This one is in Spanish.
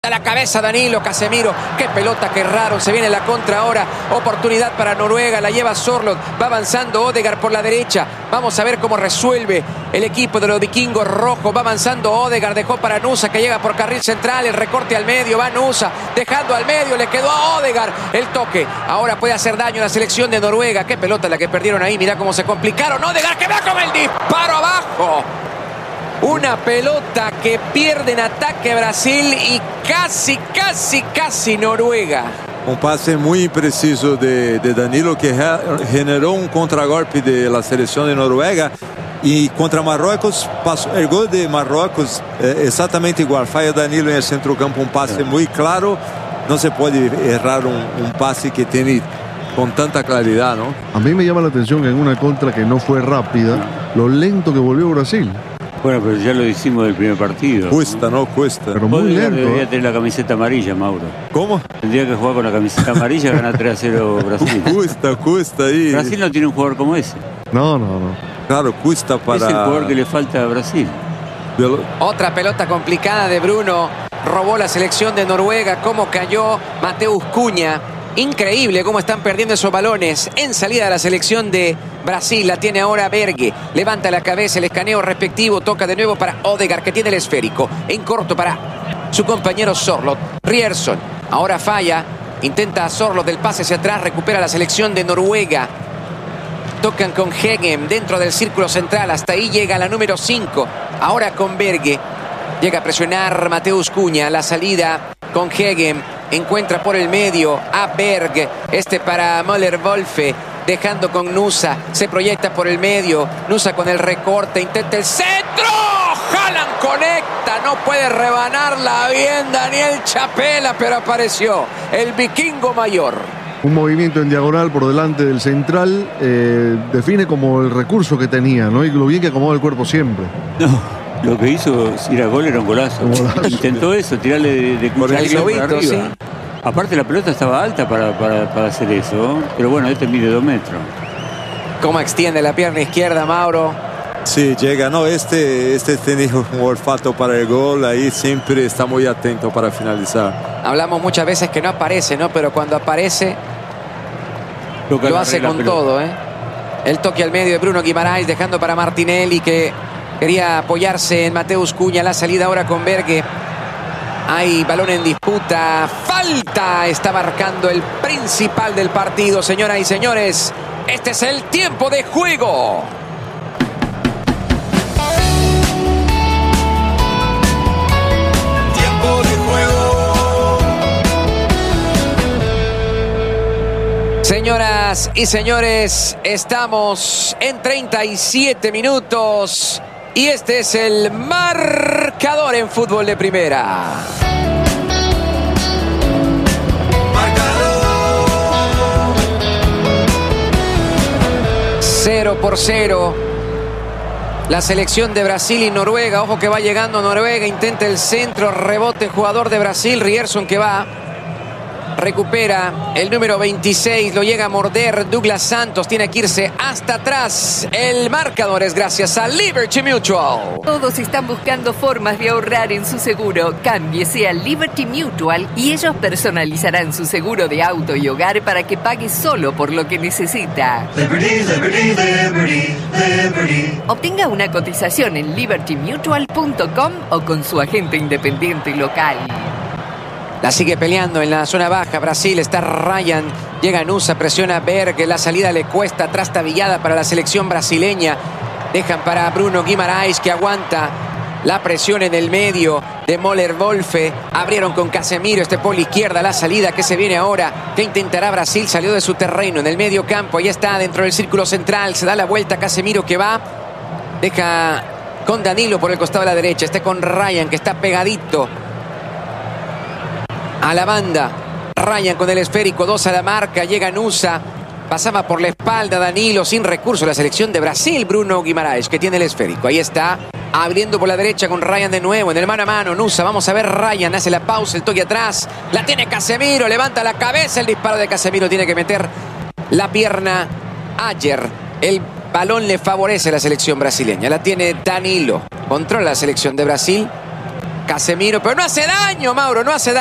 A la cabeza Danilo, Casemiro, qué pelota, qué raro, se viene la contra ahora, oportunidad para Noruega, la lleva Sørloth, va avanzando Odegaard por la derecha, vamos a ver cómo resuelve el equipo de los vikingos rojos, va avanzando Odegaard, dejó para Nusa que llega por carril central, el recorte al medio, va Nusa, dejando al medio, le quedó a Odegaard, el toque, ahora puede hacer daño a la selección de Noruega, qué pelota la que perdieron ahí, mirá cómo se complicaron, Odegaard que va con el disparo abajo. Una pelota que pierde en ataque Brasil y casi Noruega. Un pase muy impreciso de Danilo que generó un contragolpe de la selección de Noruega y contra Marruecos pasó el gol de Marruecos exactamente igual. Falla Danilo en el centrocampo, un pase muy claro. No se puede errar un pase que tiene con tanta claridad, ¿no? A mí me llama la atención que en una contra que no fue rápida, lo lento que volvió Brasil. Bueno, pero ya lo hicimos del primer partido. Cuesta, ¿no? Cuesta. Pero muy lento. Debería tener la camiseta amarilla, Mauro. ¿Cómo? Tendría que jugar con la camiseta amarilla y ganar 3-0 Brasil. Cuesta ahí. Brasil no tiene un jugador como ese. No. Claro, cuesta para... Es el jugador que le falta a Brasil. Otra pelota complicada de Bruno. Robó la selección de Noruega. Cómo cayó Mateus Cunha. Increíble cómo están perdiendo esos balones. En salida de la selección de Brasil. La tiene ahora Berge. Levanta la cabeza, el escaneo respectivo. Toca de nuevo para Odegaard que tiene el esférico. En corto para su compañero Sørloth. Ryerson. Ahora falla. Intenta a Sørloth del pase hacia atrás. Recupera la selección de Noruega. Tocan con Hegem dentro del círculo central. Hasta ahí llega la número 5. Ahora con Berge. Llega a presionar Mateus Cunha. La salida con Hegem. Encuentra por el medio a Berg. Para Møller-Wolfe. Dejando con Nusa. Se proyecta por el medio. Nusa con el recorte. Intenta el centro. Haaland conecta. No puede rebanarla bien Daniel Chapela. Pero apareció el vikingo mayor. Un movimiento en diagonal por delante del central. Define como el recurso que tenía, ¿no? Y lo bien que acomodó el cuerpo siempre. No. Lo que hizo, si era gol, era un golazo. Intentó eso, tirarle de cuchara por arriba. Sí. Aparte la pelota estaba alta para hacer eso. Pero bueno, este mide 2 metros. ¿Cómo extiende la pierna izquierda, Mauro? Sí, llega. No, este tiene un olfato para el gol. Ahí siempre está muy atento para finalizar. Hablamos muchas veces que no aparece, ¿no? Pero cuando aparece, lo hace con todo, ¿eh? El toque al medio de Bruno Guimarães, dejando para Martinelli que... quería apoyarse en Mateus Cunha. La salida ahora con Berge. Hay balón en disputa. Falta. Está marcando el principal del partido, señoras y señores. Este es el tiempo de juego. Tiempo de juego. Señoras y señores, estamos en 37 minutos. Y este es el marcador en fútbol de primera. 0-0. La selección de Brasil y Noruega. Ojo que va llegando Noruega. Intenta el centro. Rebote jugador de Brasil. Ryerson que va. Recupera el número 26, lo llega a morder Douglas Santos, tiene que irse hasta atrás. El marcador es gracias a Liberty Mutual. Todos están buscando formas de ahorrar en su seguro. Cámbiese a Liberty Mutual y ellos personalizarán su seguro de auto y hogar para que pague solo por lo que necesita. Liberty, liberty, liberty, liberty. Obtenga una cotización en libertymutual.com o con su agente independiente local. La sigue peleando en la zona baja. Brasil, está Ryan. Llega Nusa, presiona Berg. La salida le cuesta. Trastabillada para la selección brasileña. Dejan para Bruno Guimarães que aguanta la presión en el medio de Møller-Wolfe. Abrieron con Casemiro. Por la izquierda la salida que se viene ahora. ¿Qué intentará Brasil? Salió de su terreno en el medio campo. Ahí está dentro del círculo central. Se da la vuelta Casemiro que va. Deja con Danilo por el costado de la derecha. Con Ryan que está pegadito a la banda. Ryan con el esférico, 2 a la marca. Llega Nusa. Pasaba por la espalda Danilo. Sin recurso la selección de Brasil. Bruno Guimarães que tiene el esférico. Ahí está. Abriendo por la derecha con Ryan de nuevo. En el mano a mano. Nusa. Vamos a ver. Ryan hace la pausa. El toque atrás. La tiene Casemiro. Levanta la cabeza. El disparo de Casemiro. Tiene que meter la pierna Ayer. El balón le favorece a la selección brasileña. La tiene Danilo. Controla la selección de Brasil. Casemiro, pero no hace daño, Mauro, no hace daño.